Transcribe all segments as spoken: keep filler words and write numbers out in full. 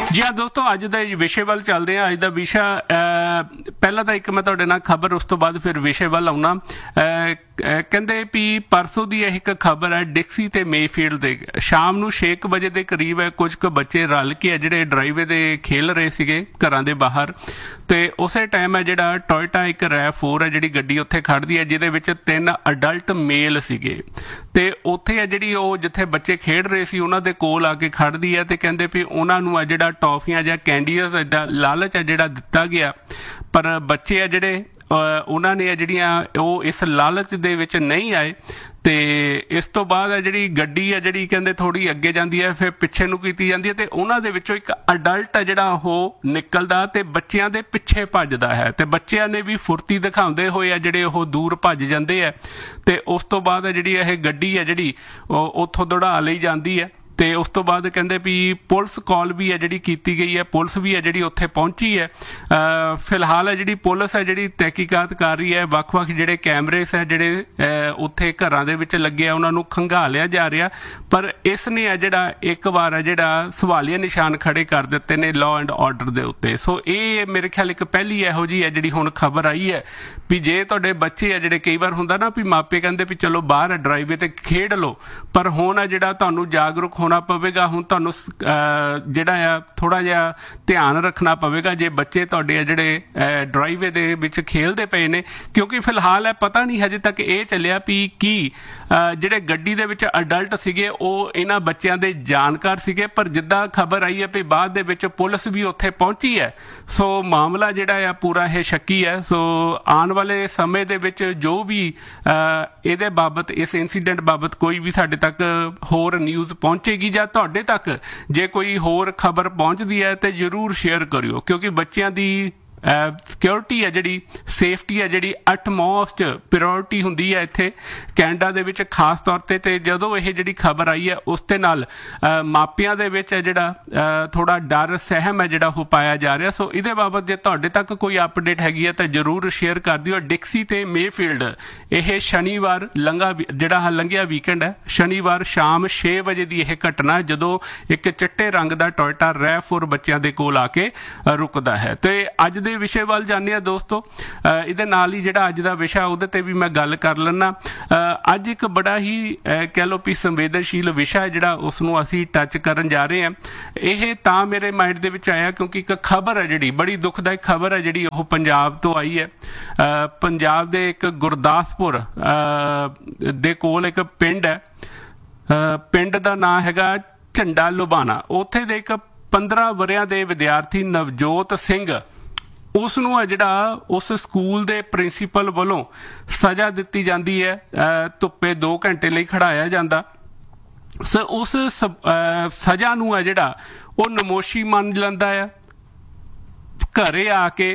जी हाँ दोस्तों, अज का विषय वाल चलते हैं। अज का विषय पहला तो एक मैं तुहाडे नाल खबर, उस तो बाद फिर विषय वाल आउणा। कहते भी परसों की एक खबर है डिक्सी ते मेफील्ड दे शाम नूं छे क बजे के करीब है कुछ क बच्चे रल के जिहड़े ड्राइवे दे खेल रहे सीगे घरां दे बाहर, ते उसे टाइम है जिहड़ा टोयोटा एक रैव फोर है जिहड़ी गड्डी उत्थे खड़दी है जिहदे विच तीन अडल्ट मेल सीगे, ते उत्थे है जिहड़ी ओह जिथे बच्चे खेड रहे सी उन्हां दे कोल आके खड़दी है, ते कहंदे भी उन्हां नूं जिहड़ा टॉफियां जां कैंडीज़ इदा लालच है जिहड़ा दिता गया, पर बच्चे है जिहड़े उन्हां ने जिहड़ियां ओह इस लालच दे विच नहीं आए। ते इस तो बाद है जिहड़ी गड्डी है जिहड़ी कहंदे थोड़ी अगे जांदी है, फिर पिछे नूं कीती जांदी है, ते उन्हां दे विचों एक अडल्ट है जिहड़ा ओह निकलदा ते बच्चियां दे पिछे भजदा है, ते बच्चियां ने भी फुर्ती दिखाउंदे होए आ जिहड़े ओह दूर भज जांदे है। ते उस तो बाद जिहड़ी यह गड्डी है जिहड़ी उत्थों दौड़ा लई जांदी है, ते उस तो बाद कहंदे भी पुलिस कॉल भी है जिहड़ी कीती गई है, पुलिस भी है जिहड़ी उत्थे पहुंची है। आ, फिलहाल है जिहड़ी पुलिस है जिहड़ी तहकीकात कर रही है, वख-वख जिहड़े कैमरेस है जिहड़े उत्थे घरां दे विच लगे आ उन्हां नूं खंगालिया जा रहा, पर इसने है जिहड़ा एक बार है जिहड़ा सवालिया निशान खड़े कर दिते ने लॉ एंड ऑर्डर दे उत्ते। सो ये मेरे ख्याल एक पहली इहो जी है जिहड़ी हुण खबर आई है भी जे तुहाडे बच्चे है जिहड़े कई बार हुंदा ना भी मापे कहंदे भी चलो बाहर ड्राइवे ते खेड लो, पर हुण है जिहड़ा तुहानूं जागरूक होना पवेगा, हुण तुहानूं जिहड़ा आ थोड़ा जिहा ध्यान रखना पवेगा जे बच्चे तुहाडे जिहड़े ड्राइवे दे विच खेलदे पए ने, क्योंकि फिलहाल है पता नहीं हजे तक ये चलिया भी की जिहड़े गड्डी दे विच अडल्ट सीगे ओह इन्हां बच्चियां दे जानकार सीगे, पर जिद्दां खबर आई है भी बाद दे विच पुलिस भी उत्थे पहुंची है। सो मामला जिहड़ा आ पूरा ये शक्की है। सो आने वाले समय दे विच जो भी इहदे बाबत इस इंसीडेंट बाबत कोई भी साडे तक होर न्यूज़ पहुंचेगी जां तुहाडे तक जे कोई होर खबर पहुंचदी है तो जरूर शेयर करियो, क्योंकि बच्चियां दी सिक्योरिटी है जिहड़ी सेफ्टी है जिहड़ी अटमोस्ट प्रायोरिटी हुंदी है इत्थे कैनेडा दे विच खास तौर ते। ते जदों ये जिहड़ी खबर आई है उस दे नाल मापियां दे विच है जिहड़ा थोड़ा डर सहम है जिहड़ा ओह पाया जा रहा। सो इहदे बाबत जे तुहाडे तक कोई अपडेट हैगी है तो जरूर शेयर कर दिओ। डिक्सी ते मेफील्ड यह शनिवार लंघा जिहड़ा लंघिया वीकेंड है, शनिवार शाम छे बजे की यह घटना जदों एक चिट्टे रंग का टोयोटा रैव फोर बच्चों के कोल आके रुकदा है। तो अज दे विषय वाल जाने आ दोस्तों, इहदे नाल ही जिहड़ा अज दा विषय उहदे ते भी मैं गल कर लैना। अज एक बड़ा ही कह लो भी संवेदनशील विषय है जिहड़ा उसनूं असीं टच करन जा रहे हैं। यह तां मेरे माइंड दे विच आया क्योंकि एक खबर है जिहड़ी बड़ी दुखदायक खबर है जिहड़ी ओह पंजाब तो आई है। पंजाब दे एक गुरदासपुर दे कोल एक पिंड है, पिंड दा नाम हैगा झंडा लुबाना। उत्थे दे एक पंद्रह वरियां दे विद्यार्थी नवजोत सिंह उसनूं है जिहड़ा उस स्कूल दे प्रिंसीपल वालों सज़ा दित्ती जाती है, धुप्पे दो घंटे लई खड़ाया जाता। सो उस सज़ा नूं है जिहड़ा ओह नमोशी मन लैंदा है, घरे आके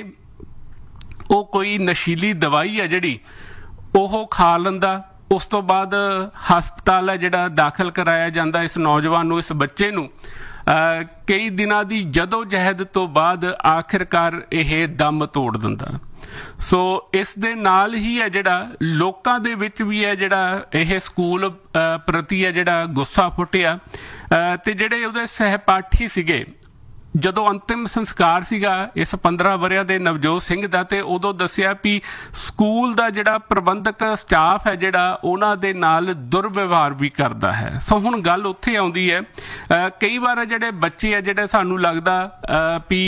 ओह कोई नशीली दवाई है जिहड़ी ओह खा लैंदा। उस तो बाद हस्पताल है जिहड़ा दाखिल कराया जाता इस नौजवान नूं, इस बच्चे नूं। Uh, कई दिनों की जदोजहद तो बाद आखिरकार यह दम तोड़ दिंदा। सो इस दे नाल ही है जिहड़ा लोकां दे विच भी है जिहड़ा यह स्कूल प्रति है जिहड़ा गुस्सा फुटिया, ते जिहड़े उहदे सहपाठी सीगे जदों अंतिम संस्कार सीगा इस पंद्रह वरियां दे नवजोत सिंह दा, ते उदों दस्सिया भी स्कूल दा जिहड़ा प्रबंधक स्टाफ है जिहड़ा उहनां दे नाल दुर्व्यवहार भी करदा है। सो हुण गल उत्थे आउंदी है, कई बार जिहड़े बच्चे है जिहड़े सानूं लगदा भी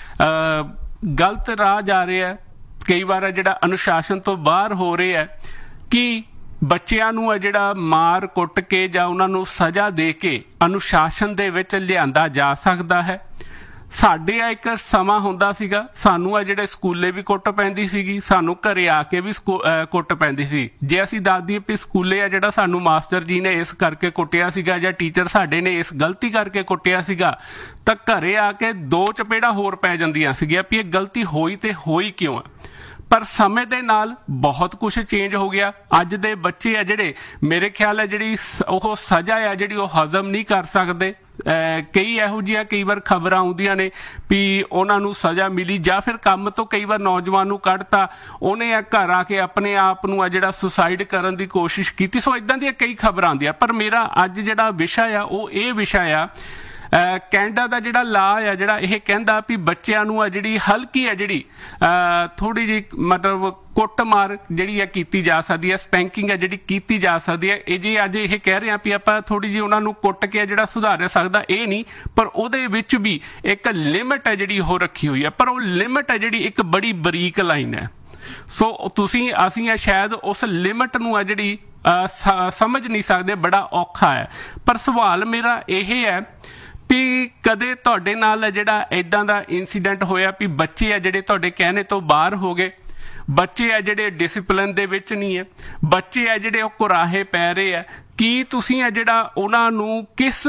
गलत राह जा रहे है, कई बार जिहड़ा अनुशासन तो बाहर हो रहे है कि बच्चियां नूं है जिहड़ा मार कुट के जां उहनां नूं सज़ा दे के अनुशासन दे विच लिआंदा जा सकदा है। साडे एक समा हुंदा सीगा, सानू आ जिहड़े स्कूले भी कुट पैंदी सीगी, सानू घरे आके भी कुट पैंदी सी। जे असीं दस दईए भी स्कूले आ जिहड़ा सानू मास्टर जी ने इस करके कुटिया सीगा जां टीचर साडे ने इस गलती करके कुटिया सीगा, तां घरे आके दो चपेड़ा होर पै जांदियां सीगियां भी इह गलती होई ते होई क्यों है। पर समय दे नाल बहुत कुछ चेंज हो गया। अज दे बच्चे आ जिहड़े मेरे ख्याल है जिहड़ी ओह सज़ा आ जिहड़ी ओह हजम नहीं कर सकदे। कई इहो जिहियां कई बार खबर आउंदियां ने भी उन्हां नूं सज़ा मिली जां फिर काम तो कई बार नौजवान नूं कढता, उहने घर आके अपने आप नूं जिहड़ा सुसाइड करन दी कोशिश कीती। सो इदां दी कई खबरां आउंदियां, पर मेरा अज जिहड़ा विशा आ ओह इह विशा आ ਕੈਨੇਡਾ ਦਾ ਜਿਹੜਾ ਲਾ ਆ ਜਿਹੜਾ ਇਹ ਕਹਿੰਦਾ ਵੀ ਬੱਚਿਆਂ ਨੂੰ ਆ ਜਿਹੜੀ ਹਲਕੀ ਆ ਜਿਹੜੀ ਥੋੜੀ ਜਿਹੀ ਮਤਲਬ ਕੁੱਟਮਾਰ ਜਿਹੜੀ ਆ ਕੀਤੀ ਜਾ ਸਕਦੀ ਹੈ, ਸਪੈਂਕਿੰਗ ਆ ਜਿਹੜੀ ਕੀਤੀ ਜਾ ਸਕਦੀ ਹੈ। ਇਹ ਜੇ ਅੱਜ ਇਹ ਕਹਿ ਰਹੇ ਆ ਵੀ ਆਪਾਂ ਥੋੜੀ ਜਿਹੀ ਉਹਨਾਂ ਨੂੰ ਕੁੱਟ ਕੇ ਜਿਹੜਾ ਸੁਧਾਰ ਸਕਦਾ ਇਹ ਨਹੀਂ, ਪਰ ਉਹਦੇ ਵਿੱਚ ਵੀ ਇੱਕ ਲਿਮਿਟ ਹੈ ਜਿਹੜੀ ਉਹ ਰੱਖੀ ਹੋਈ ਹੈ, ਪਰ ਉਹ ਲਿਮਿਟ ਹੈ ਜਿਹੜੀ ਇੱਕ ਬੜੀ ਬਰੀਕ ਲਾਈਨ ਹੈ। ਸੋ ਤੁਸੀਂ ਅਸੀਂ ਆ ਸ਼ਾਇਦ ਉਸ ਲਿਮਿਟ ਨੂੰ ਆ ਜਿਹੜੀ ਸਮਝ ਨਹੀਂ ਸਕਦੇ, ਬੜਾ ਔਖਾ ਹੈ। ਪਰ ਸਵਾਲ ਮੇਰਾ ਇਹ ਹੈ ਵੀ ਕਦੇ ਤੁਹਾਡੇ ਨਾਲ ਜਿਹੜਾ ਇੱਦਾਂ ਦਾ ਇੰਸੀਡੈਂਟ ਹੋਇਆ ਵੀ ਬੱਚੇ ਆ ਜਿਹੜੇ ਤੁਹਾਡੇ ਕਹਿਣੇ ਤੋਂ ਬਾਹਰ ਹੋ ਗਏ, ਬੱਚੇ ਆ ਜਿਹੜੇ ਡਿਸਿਪਲਿਨ ਦੇ ਵਿੱਚ ਨਹੀਂ ਹੈ, ਬੱਚੇ ਆ ਜਿਹੜੇ ਉਹ ਕੁਰਾਹੇ ਪੈ ਰਹੇ ਆ, ਕੀ ਤੁਸੀਂ ਆ ਜਿਹੜਾ ਉਹਨਾਂ ਨੂੰ ਕਿਸ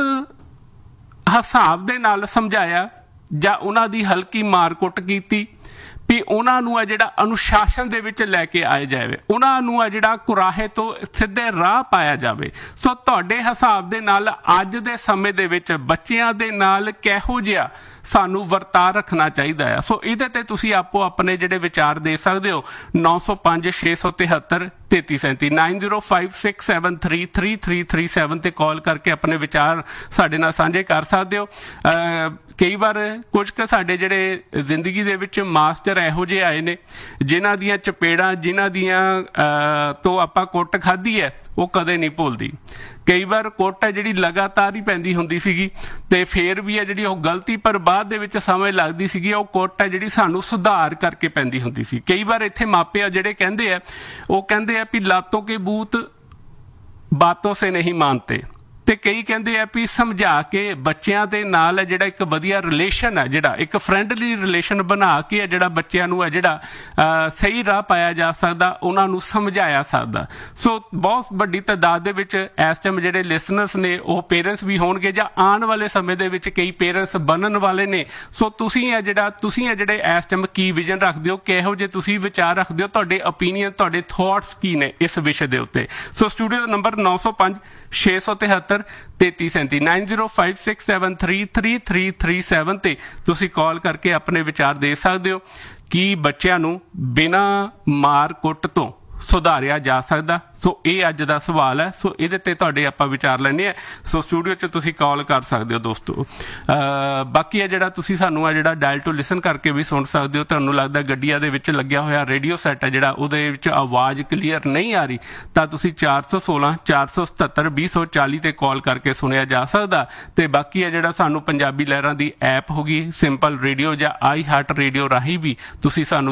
ਹਿਸਾਬ ਦੇ ਨਾਲ ਸਮਝਾਇਆ ਜਾਂ ਉਹਨਾਂ ਦੀ ਹਲਕੀ ਮਾਰ ਕੁੱਟ ਕੀਤੀ ਵੀ ਉਹਨਾਂ ਨੂੰ ਆ ਜਿਹੜਾ ਅਨੁਸ਼ਾਸਨ ਦੇ ਵਿੱਚ ਲੈ ਕੇ ਆਇਆ ਜਾਵੇ, ਉਹਨਾਂ ਨੂੰ ਆ ਜਿਹੜਾ ਕੁਰਾਹੇ ਤੋਂ ਸਿੱਧੇ ਰਾਹ ਪਾਇਆ ਜਾਵੇ। ਸੋ ਤੁਹਾਡੇ ਹਿਸਾਬ ਦੇ ਨਾਲ ਅੱਜ ਦੇ ਸਮੇਂ ਦੇ ਵਿੱਚ ਬੱਚਿਆਂ ਦੇ ਨਾਲ ਕਿਹੋ ਜਿਹਾ ਸਾਨੂੰ ਵਰਤਾਅ ਰੱਖਣਾ ਚਾਹੀਦਾ ਹੈ? ਸੋ ਇਹਦੇ ਤੇ ਤੁਸੀਂ ਆਪੋ ਆਪਣੇ ਜਿਹੜੇ ਵਿਚਾਰ ਦੇ ਸਕਦੇ ਹੋ। ਨੌ ਸੌ ਪੰਜ ਛੇ ਸੌ ਤਿਹੱਤਰ ਤੇਤੀ ਸੈਂਤੀ nine zero five six seven three three three three seven ਤੇ ਕਾਲ ਕਰਕੇ ਆਪਣੇ ਵਿਚਾਰ ਸਾਡੇ ਨਾਲ ਸਾਂਝੇ ਕਰ ਸਕਦੇ ਹੋ। ਕਈ ਵਾਰ ਕੁਝ ਕੁ ਸਾਡੇ ਜਿਹੜੇ ਜ਼ਿੰਦਗੀ ਦੇ ਵਿੱਚ ਮਾਸਟਰ ਇਹੋ ਜਿਹੇ ਆਏ ਨੇ ਜਿਨ੍ਹਾਂ ਦੀਆਂ ਚਪੇੜਾਂ, ਜਿਨ੍ਹਾਂ ਦੀਆਂ ਤੋਂ ਆਪਾਂ ਕੁੱਟ ਖਾਧੀ ਹੈ, ਉਹ ਕਦੇ ਨਹੀਂ ਭੁੱਲਦੀ। ਕਈ ਵਾਰ ਕੁੱਟ ਹੈ ਜਿਹੜੀ ਲਗਾਤਾਰ ਹੀ ਪੈਂਦੀ ਹੁੰਦੀ ਸੀਗੀ ਤੇ ਫੇਰ ਵੀ ਹੈ ਜਿਹੜੀ ਉਹ ਗਲਤੀ, ਪਰ ਬਾਅਦ ਦੇ ਵਿੱਚ ਸਮਝ ਲੱਗਦੀ ਸੀਗੀ ਉਹ ਕੁੱਟ ਹੈ ਜਿਹੜੀ ਸਾਨੂੰ ਸੁਧਾਰ ਕਰਕੇ ਪੈਂਦੀ ਹੁੰਦੀ ਸੀ। ਕਈ ਵਾਰ ਇੱਥੇ ਮਾਪੇ ਆ ਜਿਹੜੇ ਕਹਿੰਦੇ ਆ, ਉਹ ਕਹਿੰਦੇ ਆ ਵੀ ਲਾਤੋਂ ਕੇ ਬੂਤ ਬਾਤੋਂ ਸੇ ਨਹੀਂ ਮਾਨਤੇ, ਤੇ ਕਈ ਕਹਿੰਦੇ ਆ ਵੀ ਸਮਝਾ ਕੇ ਬੱਚਿਆਂ ਦੇ ਨਾਲ ਜਿਹੜਾ ਇੱਕ ਵਧੀਆ ਰਿਲੇਸ਼ਨ ਹੈ, ਜਿਹੜਾ ਇੱਕ ਫਰੈਂਡਲੀ ਰਿਲੇਸ਼ਨ ਬਣਾ ਕੇ ਹੈ ਜਿਹੜਾ ਬੱਚਿਆਂ ਨੂੰ ਹੈ ਜਿਹੜਾ ਸਹੀ ਰਾਹ ਪਾਇਆ ਜਾ ਸਕਦਾ, ਉਹਨਾਂ ਨੂੰ ਸਮਝਾਇਆ ਸਕਦਾ। ਸੋ ਬਹੁਤ ਵੱਡੀ ਤਾਦਾਦ ਦੇ ਵਿੱਚ ਇਸ ਟਾਈਮ ਜਿਹੜੇ ਲਿਸਨਰਸ ਨੇ ਉਹ ਪੇਰੈਂਟਸ ਵੀ ਹੋਣਗੇ ਜਾਂ ਆਉਣ ਵਾਲੇ ਸਮੇਂ ਦੇ ਵਿੱਚ ਕਈ ਪੇਰੈਂਟਸ ਬਣਨ ਵਾਲੇ ਨੇ। ਸੋ ਤੁਸੀਂ ਹੈ ਜਿਹੜਾ ਤੁਸੀਂ ਹੈ ਜਿਹੜੇ ਇਸ ਟਾਈਮ ਕੀ ਵਿਜ਼ਨ ਰੱਖਦੇ ਹੋ, ਕਿਹੋ ਜਿਹੇ ਤੁਸੀਂ ਵਿਚਾਰ ਰੱਖਦੇ ਹੋ, ਤੁਹਾਡੇ ਓਪੀਨੀਅਨ, ਤੁਹਾਡੇ ਥੋਟਸ ਕੀ ਨੇ ਇਸ ਵਿਸ਼ੇ ਦੇ ਉੱਤੇ? ਸੋ ਸਟੂਡੀਓ ਦਾ ਨੰਬਰ ਨੌ ਸੌ ਪੰਜ ਛੇ ਸੌ ਤਿਹੱਤਰ ਤੇਤੀ ਸੈਂਤੀ nine zero five six seven three three three three seven ਤੇ ਤੁਸੀਂ ਕਾਲ ਕਰਕੇ ਆਪਣੇ ਵਿਚਾਰ ਦੇ ਸਕਦੇ ਹੋ। ਕੀ ਬੱਚਿਆਂ ਨੂੰ ਬਿਨਾਂ ਮਾਰ ਕੁੱਟ ਤੋਂ ਸੁਧਾਰਿਆ ਜਾ ਸਕਦਾ? ਸੋ ਇਹ ਅੱਜ ਦਾ ਸਵਾਲ ਹੈ। ਸੋ ਇਹਦੇ ਤੇ ਤੁਹਾਡੇ ਆਪਾਂ ਵਿਚਾਰ ਲੈਣੇ ਆ। ਸੋ ਸਟੂਡੀਓ 'ਚ ਤੁਸੀਂ ਕਾਲ ਕਰ ਸਕਦੇ ਹੋ ਦੋਸਤੋ। ਬਾਕੀ ਆ ਜਿਹੜਾ ਤੁਸੀਂ ਸਾਨੂੰ ਆ ਜਿਹੜਾ ਡਾਇਲ ਟੂ ਲਿਸਨ ਕਰਕੇ ਵੀ ਸੁਣ ਸਕਦੇ ਹੋ। ਤੁਹਾਨੂੰ ਲੱਗਦਾ ਗੱਡੀਆਂ ਦੇ ਵਿੱਚ ਲੱਗਿਆ ਹੋਇਆ ਰੇਡੀਓ ਸੈੱਟ ਹੈ ਜਿਹੜਾ ਉਹਦੇ ਵਿੱਚ ਆਵਾਜ਼ ਕਲੀਅਰ ਨਹੀਂ ਆ ਰਹੀ, ਤਾਂ ਤੁਸੀਂ ਚਾਰ ਸੌ ਸੋਲਾਂ ਚਾਰ ਸੌ ਸਤੱਤਰ ਵੀਹ ਸੌ ਚਾਲੀ ਤੇ ਕਾਲ ਕਰਕੇ ਸੁਣਿਆ ਜਾ ਸਕਦਾ। ਤੇ ਬਾਕੀ ਆ ਜਿਹੜਾ ਸਾਨੂੰ ਪੰਜਾਬੀ ਲਹਿਰਾਂ ਦੀ ਐਪ ਹੋ ਗਈ, ਸਿੰਪਲ ਰੇਡੀਓ ਜਾਂ ਆਈ ਹਾਰਟ ਰੇਡੀਓ ਰਾਹੀਂ ਵੀ ਤੁਸੀਂ ਸਾਨੂੰ